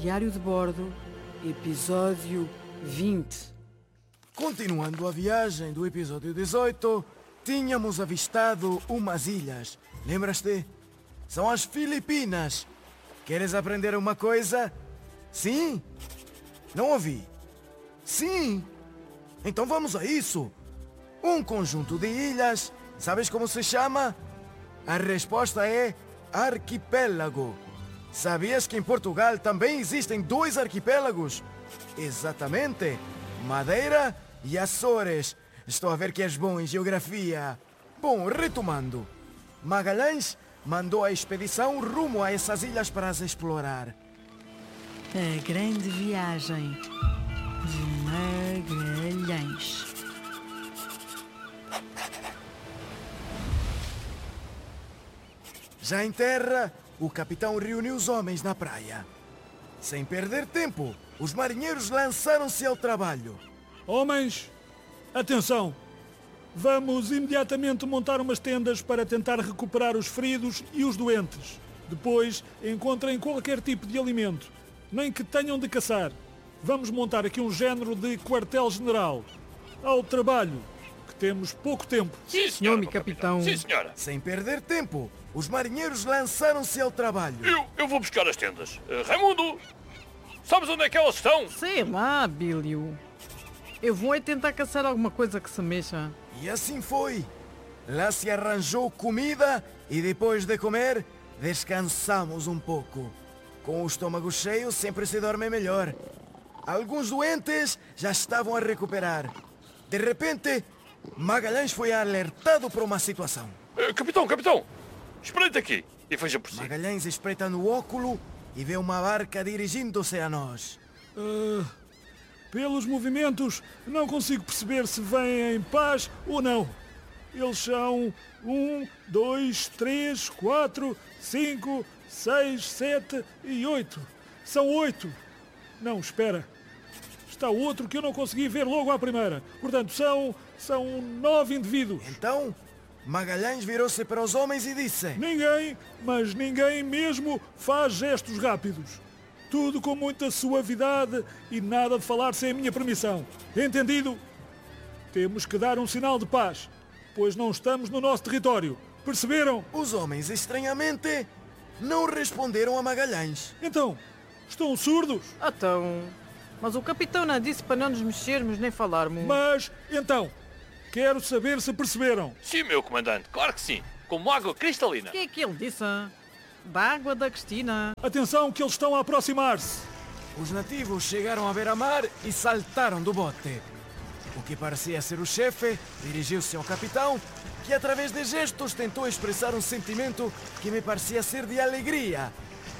Diário de Bordo, episódio 20. Continuando a viagem do episódio 18, tínhamos avistado umas ilhas. Lembras-te? São as Filipinas. Queres aprender uma coisa? Sim? Não ouvi. Sim? Então vamos a isso. Um conjunto de ilhas, sabes como se chama? A resposta é arquipélago. Sabias que em Portugal também existem 2 arquipélagos? Exatamente. Madeira e Açores. Estou a ver que és bom em geografia. Bom, retomando. Magalhães mandou a expedição rumo a essas ilhas para as explorar. A grande viagem de Magalhães. Já em terra, o capitão reuniu os homens na praia. Sem perder tempo, os marinheiros lançaram-se ao trabalho. Homens, atenção! Vamos imediatamente montar umas tendas para tentar recuperar os feridos e os doentes. Depois, encontrem qualquer tipo de alimento, nem que tenham de caçar. Vamos montar aqui um género de quartel-general. Ao trabalho, que temos pouco tempo. Sim, senhor, Meu capitão. Sim, senhora. Sem perder tempo, os marinheiros lançaram-se ao trabalho. Eu vou buscar as tendas. Raimundo, sabes onde é que elas estão? Sei lá, Bílio. Eu vou é tentar caçar alguma coisa que se mexa. E assim foi. Lá se arranjou comida e depois de comer, descansamos um pouco. Com o estômago cheio sempre se dorme melhor. Alguns doentes já estavam a recuperar. De repente, Magalhães foi alertado por uma situação. Capitão, espreita aqui e veja por si. Magalhães espreita no óculo e vê uma barca dirigindo-se a nós. Pelos movimentos, não consigo perceber se vêm em paz ou não. Eles são 1, 2, 3, 4, 5, 6, 7 e 8. São 8. Não, espera. Está outro que eu não consegui ver logo à primeira. Portanto, são 9 indivíduos. Então, Magalhães virou-se para os homens e disse: Ninguém, mas ninguém mesmo, faz gestos rápidos. Tudo com muita suavidade e nada de falar sem a minha permissão. Entendido? Temos que dar um sinal de paz, pois não estamos no nosso território. Perceberam? Os homens, estranhamente, não responderam a Magalhães. Então, estão surdos? Então, mas o capitão não disse para não nos mexermos nem falarmos. Mas, então, quero saber se perceberam. Sim, meu comandante, claro que sim. Como água cristalina. O que é que ele disse? Da água da Cristina. Atenção que eles estão a aproximar-se. Os nativos chegaram à beira-mar e saltaram do bote. O que parecia ser o chefe dirigiu-se ao capitão, que através de gestos tentou expressar um sentimento que me parecia ser de alegria.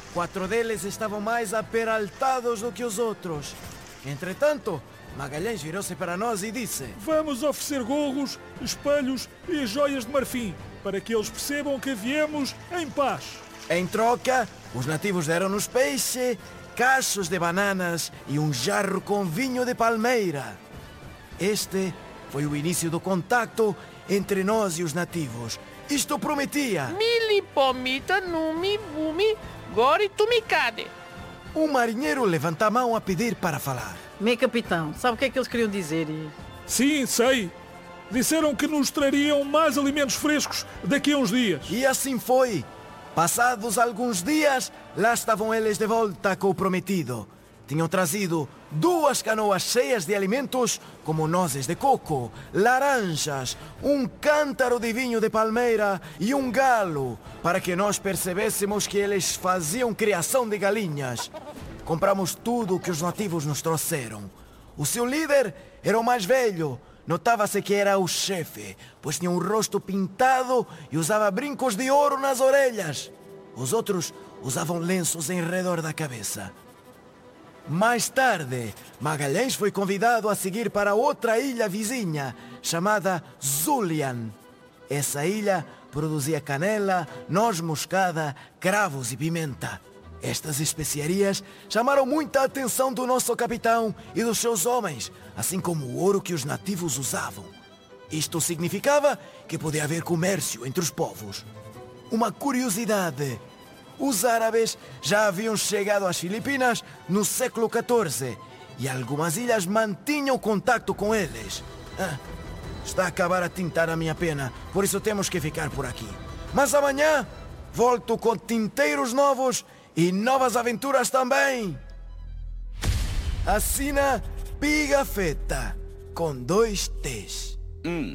4 deles estavam mais aperaltados do que os outros. Entretanto, Magalhães virou-se para nós e disse: Vamos oferecer gorros, espelhos e joias de marfim, para que eles percebam que viemos em paz. Em troca, os nativos deram-nos peixe, cachos de bananas e um jarro com vinho de palmeira. Este foi o início do contacto entre nós e os nativos. Isto prometia. Milipomita numi bumi gori tumicade. Um marinheiro levanta a mão a pedir para falar. Meu capitão, sabe o que é que eles queriam dizer? Sim, sei. Disseram que nos trariam mais alimentos frescos daqui a uns dias. E assim foi. Passados alguns dias, lá estavam eles de volta com o prometido. Tinham trazido 2 canoas cheias de alimentos, como nozes de coco, laranjas, um cântaro de vinho de palmeira e um galo, para que nós percebêssemos que eles faziam criação de galinhas. Compramos tudo o que os nativos nos trouxeram. O seu líder era o mais velho. Notava-se que era o chefe, pois tinha um rosto pintado e usava brincos de ouro nas orelhas. Os outros usavam lenços em redor da cabeça. Mais tarde, Magalhães foi convidado a seguir para outra ilha vizinha, chamada Zulian. Essa ilha produzia canela, noz moscada, cravos e pimenta. Estas especiarias chamaram muita atenção do nosso capitão e dos seus homens, assim como o ouro que os nativos usavam. Isto significava que podia haver comércio entre os povos. Uma curiosidade: os árabes já haviam chegado às Filipinas no século XIV e algumas ilhas mantinham contato com eles. Está a acabar a tintar a minha pena, por isso temos que ficar por aqui. Mas amanhã volto com tinteiros novos e novas aventuras também. Assina Pigafetta, com 2 T's.